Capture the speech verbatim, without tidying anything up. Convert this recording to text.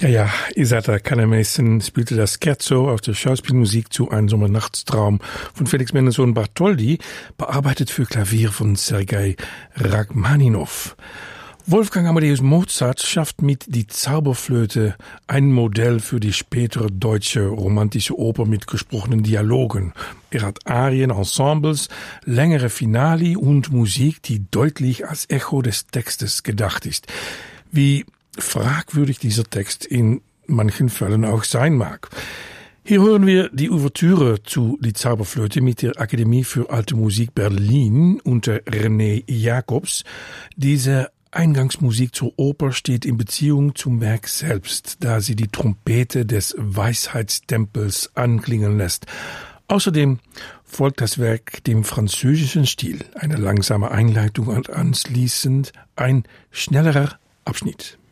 Ja, ja, Isata Canna-Mason spielte das Scherzo aus der Schauspielmusik zu Ein Sommernachtstraum von Felix Mendelssohn Bartholdy, bearbeitet für Klavier von Sergei Rachmaninow. Wolfgang Amadeus Mozart schafft mit Die Zauberflöte ein Modell für die spätere deutsche romantische Oper mit gesprochenen Dialogen. Er hat Arien, Ensembles, längere Finali und Musik, die deutlich als Echo des Textes gedacht ist. Wie fragwürdig dieser Text in manchen Fällen auch sein mag. Hier hören wir die Ouvertüre zu Die Zauberflöte mit der Akademie für Alte Musik Berlin unter René Jacobs. Diese Eingangsmusik zur Oper steht in Beziehung zum Werk selbst, da sie die Trompete des Weisheitstempels anklingen lässt. Außerdem folgt das Werk dem französischen Stil, eine langsame Einleitung und anschließend ein schnellerer Abschnitt.